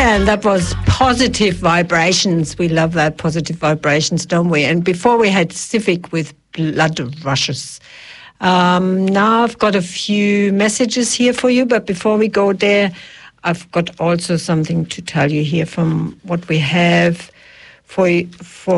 Yeah, and that was Positive Vibrations. We love that, Positive Vibrations, don't we? And before we had Civic with Blood Rushes. Now I've got a few messages here for you, but before we go there, I've got also something to tell you here from what we have for you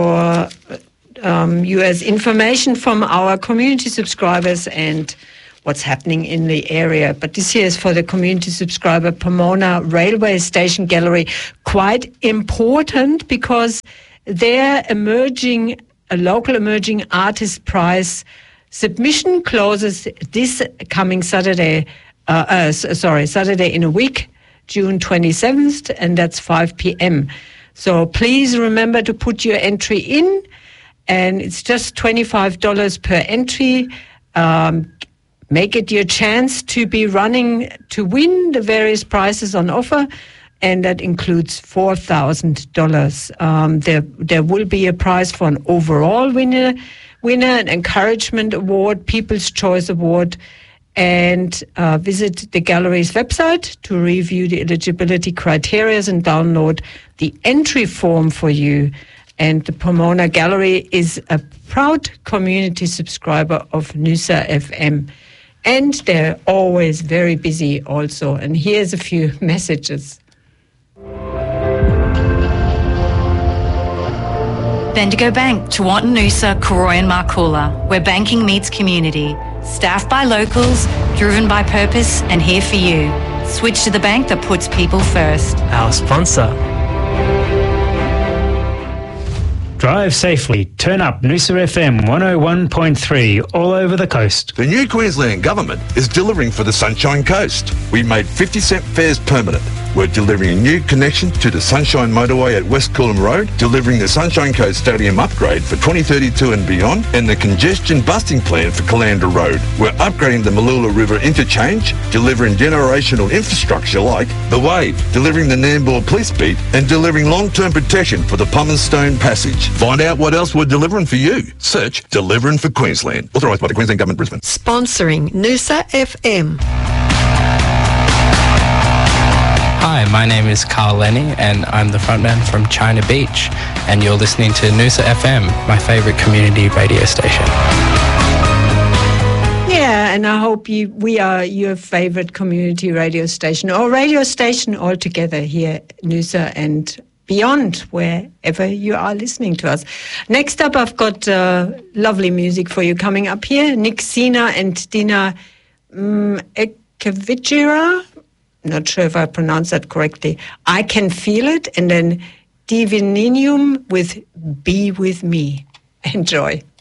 as information from our community subscribers and what's happening in the area. But this here is for the community subscriber Pomona Railway Station Gallery. Quite important because they're a local emerging artist prize submission closes this coming Saturday in a week, June 27th, and that's 5 p.m. So please remember to put your entry in, and it's just $25 per entry. Make it your chance to be running to win the various prizes on offer, and that includes $4,000. There will be a prize for an overall winner, an encouragement award, People's Choice Award, and visit the gallery's website to review the eligibility criteria and download the entry form for you. And the Pomona Gallery is a proud community subscriber of Noosa FM. And they're always very busy also. And here's a few messages. Bendigo Bank, Tewantin Noosa, Koroi and Markula, where banking meets community. Staffed by locals, driven by purpose, and here for you. Switch to the bank that puts people first. Our sponsor. Drive safely. Turn up Noosa FM 101.3 all over the coast. The new Queensland Government is delivering for the Sunshine Coast. We made 50-cent fares permanent. We're delivering a new connection to the Sunshine Motorway at West Coolum Road, delivering the Sunshine Coast Stadium upgrade for 2032 and beyond, and the congestion busting plan for Caloundra Road. We're upgrading the Mooloola River interchange, delivering generational infrastructure like the Wave, delivering the Nambour Police Beat, and delivering long-term protection for the Pumice-Stone Passage. Find out what else we're delivering for you. Search Delivering for Queensland. Authorised by the Queensland Government, Brisbane. Sponsoring Noosa FM. Hi, my name is Carl Lenny and I'm the frontman from China Beach, and you're listening to Noosa FM, my favourite community radio station. Yeah, and I hope we are your favourite community radio station or radio station altogether here, Noosa and beyond, wherever you are listening to us. Next up, I've got lovely music for you coming up here. Nick Sina and Dina Ekavijira. Not sure if I pronounced that correctly. I Can Feel It. And then Divininium with Be With Me. Enjoy.